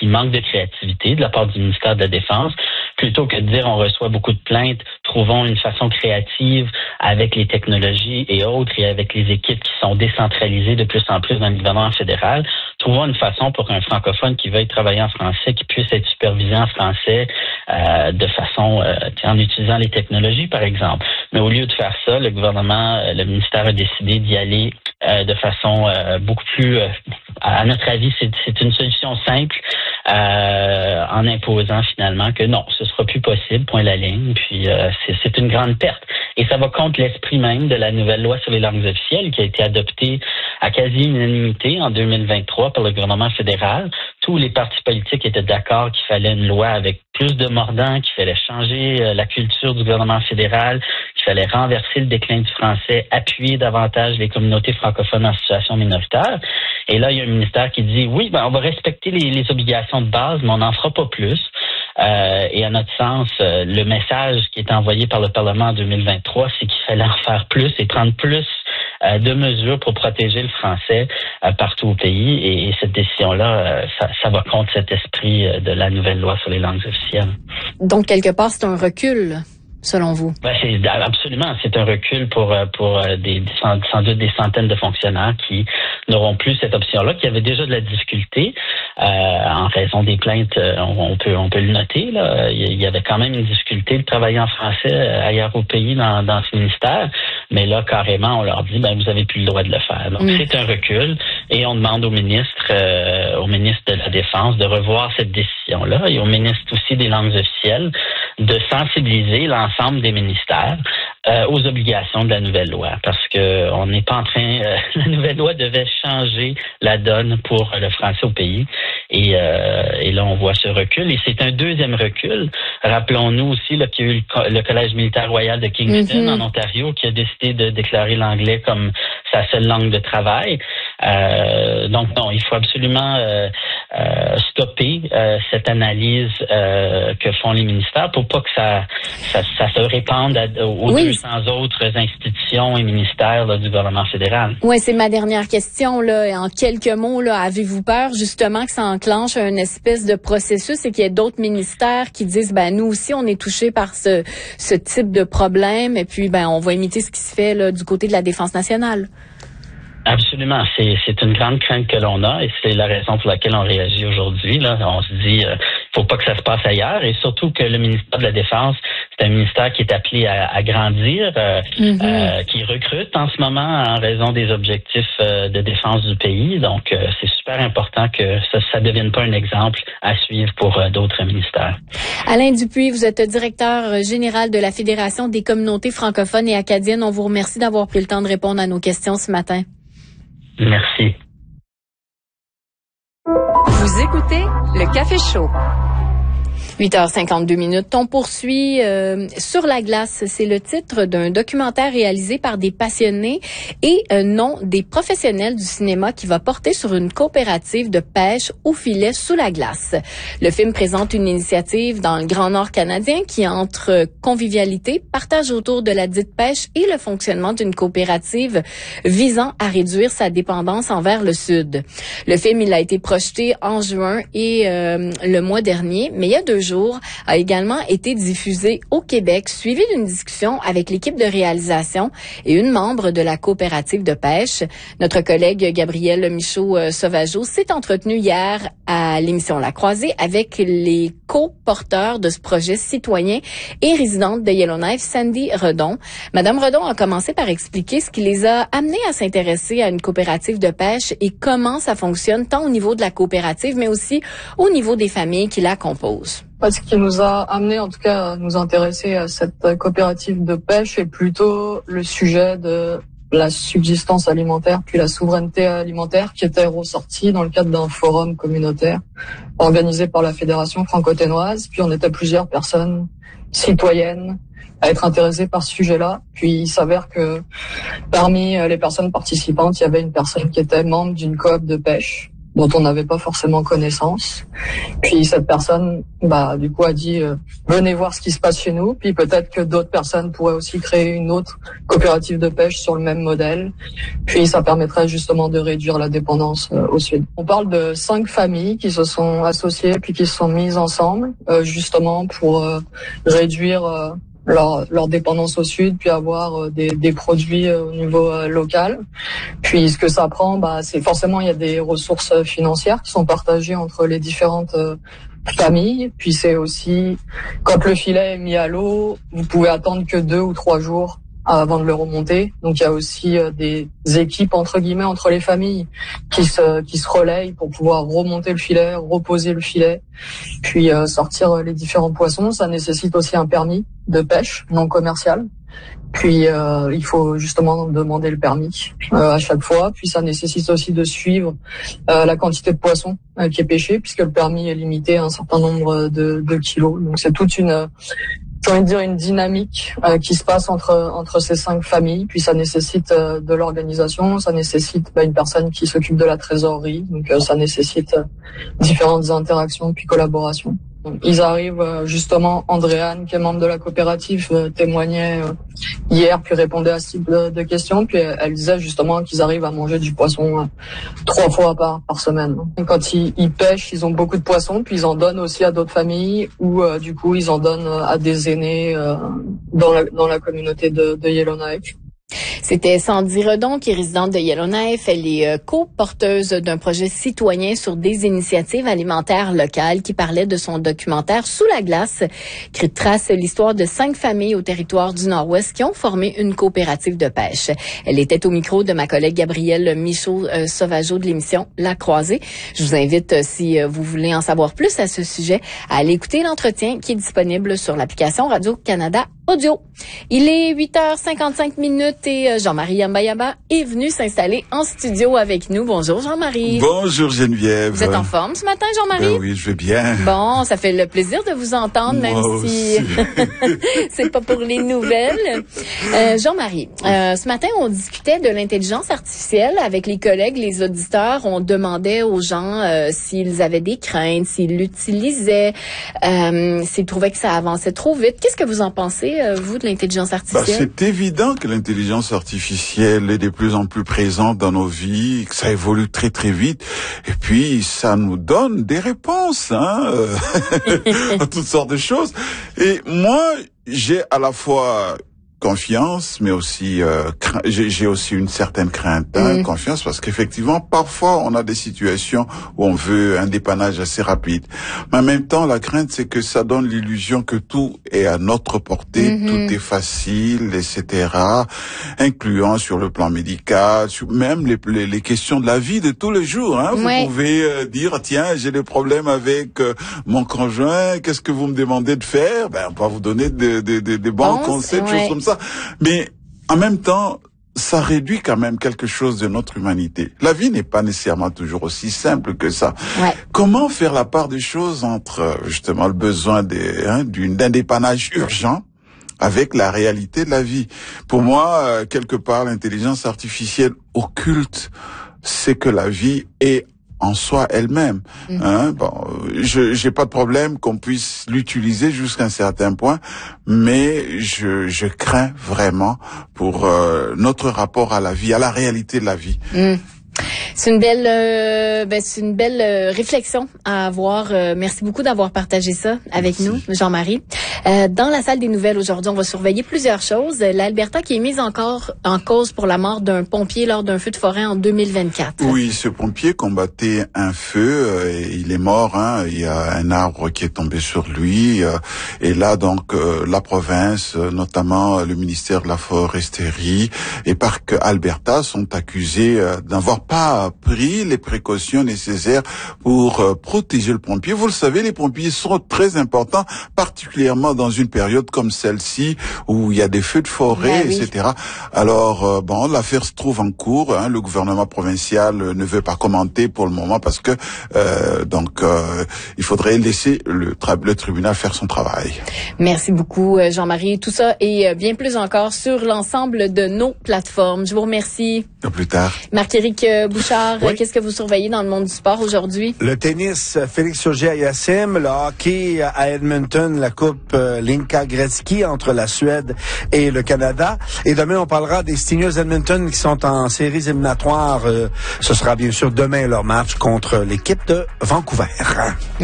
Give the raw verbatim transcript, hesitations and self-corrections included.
qu'il manque de créativité de la part du ministère de la Défense. Plutôt que de dire on reçoit beaucoup de plaintes, trouvons une façon créative avec les technologies et autres et avec les équipes qui sont décentralisées de plus en plus dans le gouvernement fédéral. Trouvons une façon pour qu'un francophone qui veuille travailler en français, qui puisse être supervisé en français euh, de façon, euh, en utilisant les technologies par exemple. Mais au lieu de faire ça, le gouvernement, le ministère a décidé d'y aller euh, de façon euh, beaucoup plus, euh, à notre avis, c'est, c'est une solution simple euh, en imposant finalement que non, ce sera plus possible, point la ligne. Puis euh, c'est, c'est une grande perte. Et ça va contre l'esprit même de la nouvelle loi sur les langues officielles qui a été adoptée à quasi-unanimité en deux mille vingt-trois par le gouvernement fédéral. Tous les partis politiques étaient d'accord qu'il fallait une loi avec plus de mordants, qu'il fallait changer euh, la culture du gouvernement fédéral, qu'il fallait renverser le déclin du français, appuyer davantage les communautés francophones en situation minoritaire. Et là, il y a un ministère qui dit, oui, ben, on va respecter les, les obligations de base, mais on n'en fera pas plus. Euh, et à notre sens, euh, le message qui est envoyé par le Parlement en deux mille vingt-trois, c'est qu'il fallait en faire plus et prendre plus euh, de mesures pour protéger le français euh, partout au pays. Et, et cette décision-là, euh, ça, ça va contre cet esprit euh, de la nouvelle loi sur les langues officielles. Donc, quelque part, c'est un recul, selon vous? Ben, c'est absolument, c'est un recul pour pour des sans, sans doute des centaines de fonctionnaires qui n'auront plus cette option-là, qui avaient déjà de la difficulté euh, en raison des plaintes. On, on peut on peut le noter là. Il y avait quand même une difficulté de travailler en français ailleurs au pays dans dans ce ministère, mais là carrément on leur dit ben vous avez plus le droit de le faire. Donc mmh. c'est un recul et on demande au ministre euh, au ministre de la Défense de revoir cette décision-là et au ministre aussi des langues officielles de sensibiliser l'ensemble des ministères euh, aux obligations de la nouvelle loi, parce que on n'est pas en train. Euh, la nouvelle loi devait changer la donne pour le français au pays, et, euh, et là on voit ce recul, et c'est un deuxième recul. Rappelons-nous aussi là, qu'il y a eu le, le Collège militaire royal de Kingston mm-hmm. en Ontario qui a décidé de déclarer l'anglais comme sa seule langue de travail. Euh, donc non, il faut absolument euh, euh, stopper euh, cette analyse euh, que font les ministères pour pas que ça ça, ça se répande à, aux oui. deux cents autres institutions et ministères là, du gouvernement fédéral. Oui, c'est ma dernière question là. En quelques mots, là, avez-vous peur justement que ça enclenche une espèce de processus et qu'il y ait d'autres ministères qui disent ben nous aussi on est touchés par ce ce type de problème et puis ben on va imiter ce qui se fait là, du côté de la Défense nationale? Absolument, c'est c'est une grande crainte que l'on a et c'est la raison pour laquelle on réagit aujourd'hui. Là, on se dit, euh, faut pas que ça se passe ailleurs et surtout que le ministère de la Défense, c'est un ministère qui est appelé à, à grandir, euh, mm-hmm. euh, qui recrute en ce moment en raison des objectifs euh, de défense du pays. Donc, euh, c'est super important que ça ça devienne pas un exemple à suivre pour euh, d'autres ministères. Alain Dupuis, vous êtes directeur général de la Fédération des communautés francophones et acadiennes. On vous remercie d'avoir pris le temps de répondre à nos questions ce matin. Merci. Vous écoutez le Café Chaud. huit heures cinquante-deux minutes. On poursuit euh, Sur la glace. C'est le titre d'un documentaire réalisé par des passionnés et euh, non des professionnels du cinéma qui va porter sur une coopérative de pêche au filet sous la glace. Le film présente une initiative dans le Grand Nord canadien qui, entre convivialité, partage autour de la dite pêche et le fonctionnement d'une coopérative visant à réduire sa dépendance envers le Sud. Le film, il a été projeté en juin et euh, le mois dernier, mais il y a deux jours, a également été diffusé au Québec, suivi d'une discussion avec l'équipe de réalisation et une membre de la coopérative de pêche. Notre collègue Gabrielle Michaud-Sauvageau s'est entretenue hier à l'émission La Croisée avec les co-porteurs de ce projet citoyen et résidente de Yellowknife, Sandy Redon. Madame Redon a commencé par expliquer ce qui les a amenés à s'intéresser à une coopérative de pêche et comment ça fonctionne tant au niveau de la coopérative, mais aussi au niveau des familles qui la composent. Ce qui nous a amené, en tout cas, à nous intéresser à cette coopérative de pêche est plutôt le sujet de la subsistance alimentaire, puis la souveraineté alimentaire qui était ressortie dans le cadre d'un forum communautaire organisé par la Fédération franco-ténoise. Puis on était plusieurs personnes citoyennes à être intéressées par ce sujet-là. Puis il s'avère que parmi les personnes participantes, il y avait une personne qui était membre d'une coop de pêche. dont on n'avait pas forcément connaissance. Puis cette personne, bah du coup a dit euh, venez voir ce qui se passe chez nous. Puis peut-être que d'autres personnes pourraient aussi créer une autre coopérative de pêche sur le même modèle. Puis ça permettrait justement de réduire la dépendance euh, au sud. On parle de cinq familles qui se sont associées puis qui se sont mises ensemble euh, justement pour euh, réduire euh, leur, leur dépendance au sud, puis avoir euh, des, des produits euh, au niveau euh, local. Puis ce que ça prend, bah, c'est forcément il y a des ressources financières qui sont partagées entre les différentes euh, familles. Puis c'est aussi quand le filet est mis à l'eau, vous pouvez attendre que deux ou trois jours avant de le remonter. Donc il y a aussi euh, des équipes entre guillemets entre les familles qui se qui se relayent pour pouvoir remonter le filet, reposer le filet, puis euh, sortir les différents poissons. Ça nécessite aussi un permis de pêche non commercial. Puis euh, il faut justement demander le permis euh, à chaque fois. Puis ça nécessite aussi de suivre euh, la quantité de poissons euh, qui est pêchée, puisque le permis est limité à un certain nombre de, de kilos. Donc c'est toute une j'ai envie de dire une dynamique euh, qui se passe entre entre ces cinq familles. Puis ça nécessite euh, de l'organisation, ça nécessite bah, une personne qui s'occupe de la trésorerie, donc euh, ça nécessite euh, différentes interactions puis collaborations. Donc, ils arrivent euh, justement, Andréane qui est membre de la coopérative euh, témoignait euh, hier puis répondait à ce type de, de questions. Puis elle, elle disait justement qu'ils arrivent à manger du poisson euh, trois fois par par semaine. Et quand ils, ils pêchent, ils ont beaucoup de poissons, puis ils en donnent aussi à d'autres familles ou euh, du coup ils en donnent euh, à des aînés euh, dans la dans la communauté de, de Yellowknife. C'était Sandy Redon, qui est résidente de Yellowknife. Elle est euh, co-porteuse d'un projet citoyen sur des initiatives alimentaires locales, qui parlait de son documentaire Sous la glace, qui trace l'histoire de cinq familles au territoire du Nord-Ouest qui ont formé une coopérative de pêche. Elle était au micro de ma collègue Gabrielle Michaud-Sauvageau de l'émission La Croisée. Je vous invite, euh, si euh, vous voulez en savoir plus à ce sujet, à aller écouter l'entretien qui est disponible sur l'application Radio-Canada Audio. Il est huit heures cinquante-cinq minutes et Jean-Marie Yambayaba est venu s'installer en studio avec nous. Bonjour Jean-Marie. Bonjour Geneviève. Vous êtes en forme ce matin, Jean-Marie? Ben oui, je vais bien. Bon, ça fait le plaisir de vous entendre, même Moi si c'est pas pour les nouvelles. Euh, Jean-Marie, euh, ce matin, on discutait de l'intelligence artificielle avec les collègues, les auditeurs. On demandait aux gens euh, s'ils avaient des craintes, s'ils l'utilisaient, euh, s'ils trouvaient que ça avançait trop vite. Qu'est-ce que vous en pensez, euh, vous, de l'intelligence artificielle? Bah, c'est évident que l'intelligence artificielle est de plus en plus présente dans nos vies, que ça évolue très très vite, et puis ça nous donne des réponses hein, à toutes sortes de choses. Et moi, j'ai à la fois confiance, mais aussi euh, cra- j'ai, j'ai aussi une certaine crainte, hein, mmh. confiance, parce qu'effectivement, parfois, on a des situations où on veut un dépannage assez rapide. Mais en même temps, la crainte, c'est que ça donne l'illusion que tout est à notre portée, mmh. tout est facile, et cetera, incluant sur le plan médical, sur même les, les, les questions de la vie de tous les jours. Hein. Vous ouais. pouvez euh, dire, tiens, j'ai des problèmes avec euh, mon conjoint, qu'est-ce que vous me demandez de faire? Ben, on va vous donner des de, de, de bons bon, conseils, des ouais. choses comme ça. Mais en même temps, ça réduit quand même quelque chose de notre humanité. La vie n'est pas nécessairement toujours aussi simple que ça. Ouais. Comment faire la part des choses entre justement le besoin de, hein, d'une, d'un dépannage urgent avec la réalité de la vie? Pour moi, euh, quelque part, l'intelligence artificielle occulte c'est que la vie est en soi elle-même. Mmh. Hein, bon, je j'ai pas de problème qu'on puisse l'utiliser jusqu'à un certain point, mais je je crains vraiment pour euh, notre rapport à la vie, à la réalité de la vie. Mmh. C'est une belle, euh, ben c'est une belle euh, réflexion à avoir. Euh, merci beaucoup d'avoir partagé ça avec merci. nous, Jean-Marie. Euh, dans la salle des nouvelles aujourd'hui, on va surveiller plusieurs choses. L'Alberta qui est mise encore en cause pour la mort d'un pompier lors d'un feu de forêt en deux mille vingt-quatre. Oui, ce pompier combattait un feu euh, et il est mort. Hein, il y a un arbre qui est tombé sur lui. Euh, et là, donc, euh, la province, euh, notamment le ministère de la Foresterie et Parc Alberta sont accusés euh, d'avoir pas pris les précautions nécessaires pour euh, protéger le pompier. Vous le savez, les pompiers sont très importants, particulièrement dans une période comme celle-ci où il y a des feux de forêt, ben oui. et cetera. Alors, euh, bon, l'affaire se trouve en cours. Hein, le gouvernement provincial ne veut pas commenter pour le moment parce que euh, donc euh, il faudrait laisser le, tra- le tribunal faire son travail. Merci beaucoup, Jean-Marie. Tout ça et bien plus encore sur l'ensemble de nos plateformes. Je vous remercie. À plus tard. Marc-Éric Bouchard. Richard, Oui. qu'est-ce que vous surveillez dans le monde du sport aujourd'hui? Le tennis, Félix Auger-Aliassime. Le hockey à Edmonton, la coupe euh, Linka Gretzky entre la Suède et le Canada. Et demain, on parlera des Stingers Edmonton qui sont en séries éliminatoires. Euh, ce sera bien sûr demain leur match contre l'équipe de Vancouver.